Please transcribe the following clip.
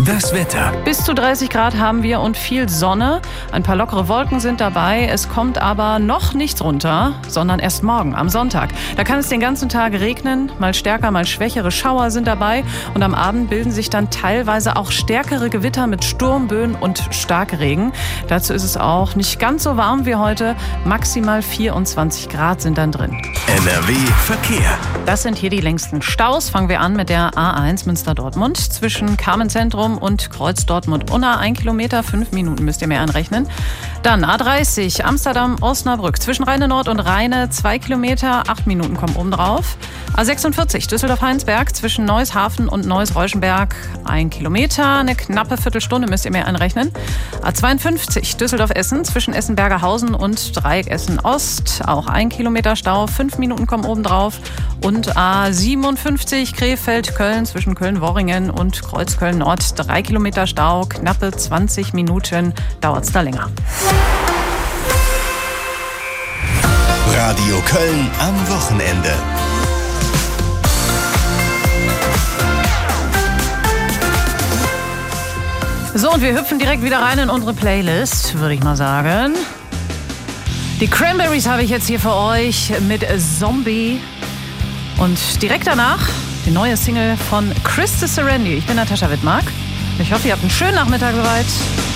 Das Wetter. Bis zu 30 Grad haben wir und viel Sonne. Ein paar lockere Wolken sind dabei. Es kommt aber noch nichts runter, sondern erst morgen, am Sonntag. Da kann es den ganzen Tag regnen. Mal stärker, mal schwächere Schauer sind dabei. Und am Abend bilden sich dann teilweise auch stärkere Gewitter mit Sturmböen und Starkregen. Dazu ist es auch nicht ganz so warm wie heute. Maximal 24 Grad sind dann drin. NRW Verkehr. Das sind hier die längsten Staus. Fangen wir an mit der A1 Münster-Dortmund. Zwischen Carmenzentrum und Kreuz Dortmund-Unna 1 Kilometer, 5 Minuten müsst ihr mehr anrechnen. Dann A30 Amsterdam-Osnabrück. Zwischen Rheine Nord und Rheine 2 Kilometer, 8 Minuten kommen obendrauf. A46 Düsseldorf-Heinsberg. Zwischen Neuss-Hafen und Neuss-Reuschenberg 1 Kilometer, eine knappe Viertelstunde müsst ihr mehr anrechnen. A52 Düsseldorf-Essen. Zwischen Essen-Bergerhausen und Dreieck Essen-Ost auch 1 Kilometer Stau, 5 Minuten kommen obendrauf. Und A57 Krefeld-Köln zwischen Köln-Worringen und Kreuz-Köln-Nord 3 Kilometer Stau, knappe 20 Minuten dauert es da länger. Radio Köln am Wochenende. So, und wir hüpfen direkt wieder rein in unsere Playlist, würde ich mal sagen. Die Cranberries habe ich jetzt hier für euch mit Zombie. Und direkt danach die neue Single von Chris de Serendi. Ich bin Natascha Wittmark. Ich hoffe, ihr habt einen schönen Nachmittag soweit.